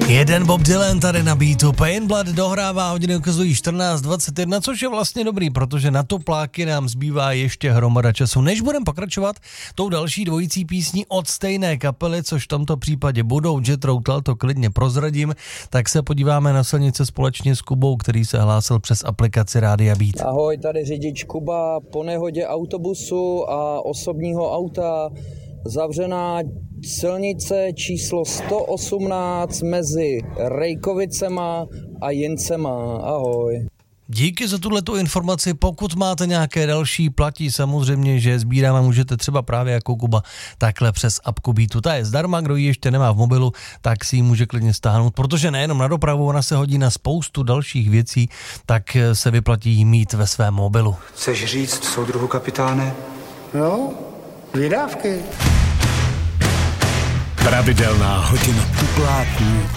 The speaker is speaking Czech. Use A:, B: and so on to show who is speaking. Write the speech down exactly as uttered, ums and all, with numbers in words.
A: Jeden Bob Dylan tady na beatu. Pain Blood dohrává, hodiny ukazují čtrnáct dvacet jedna, což je vlastně dobrý, protože na topláky nám zbývá ještě hromada času. Než budeme pokračovat tou další dvojicí písní od stejné kapely, což v tomto případě budou Jet Routal, to klidně prozradím, tak se podíváme na silnice společně s Kubou, který se hlásil přes aplikaci Rádia Beat.
B: Ahoj, tady řidič Kuba. Po nehodě autobusu a osobního auta zavřená silnice číslo sto osmnáct mezi Rejkovicema a Jincema. Ahoj.
A: Díky za tuhletu informaci. Pokud máte nějaké další, platí samozřejmě, že je sbíráme, můžete třeba právě jako Kuba takhle přes apku Beatu. Ta je zdarma, kdo ji ještě nemá v mobilu, tak si ji může klidně stáhnout, protože nejenom na dopravu, ona se hodí na spoustu dalších věcí, tak se vyplatí jí mít ve svém mobilu.
C: Chceš říct, soudruhu kapitáne?
D: No, vydávky.
E: Pravidelná hodina tupláků